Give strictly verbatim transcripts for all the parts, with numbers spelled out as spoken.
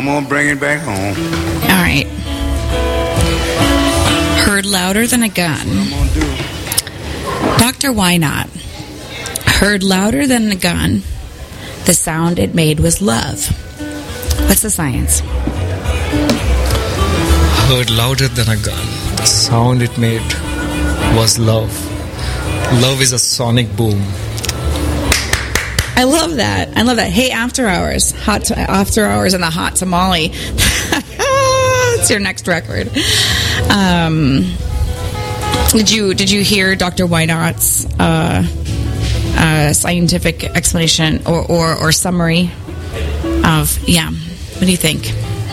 I'm gonna bring it back home. All right. Heard louder than a gun. What I'm gonna do? Doctor Why Not? Heard louder than a gun. The sound it made was love. What's the science? Heard louder than a gun. The sound it made was love. Love is a sonic boom. I love that. I love that. Hey, After Hours. Hot t- After Hours and the Hot Tamale. It's your next record. Um, did you did you hear Doctor Why Not's uh, uh, scientific explanation or, or, or summary of, yeah, what do you think?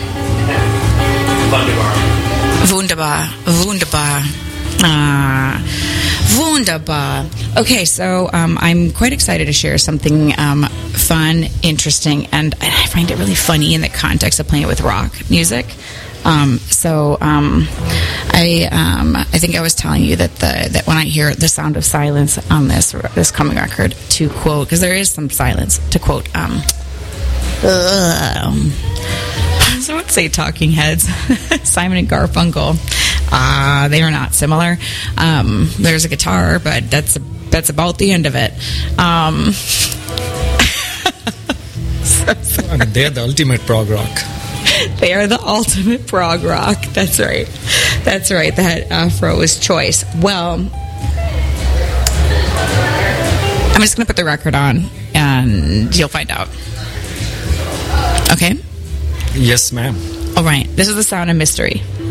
Wunderbar. Wunderbar. Ah, wunderbar. Okay, so um, I'm quite excited to share something um, fun, interesting, and I find it really funny in the context of playing it with rock music. Um, so um, I um, I think I was telling you that the that when I hear the sound of silence on this this coming record, to quote, because there is some silence, to quote, um, um I would say Talking Heads, Simon and Garfunkel. Ah, uh, they are not similar. Um, there's a guitar, but that's that's about the end of it. Um, so I mean, they're the ultimate prog rock. They are the ultimate prog rock. That's right. That's right. That Afro was choice. Well, I'm just going to put the record on, and you'll find out. Okay? Yes, ma'am. All right. This is the sound of mystery.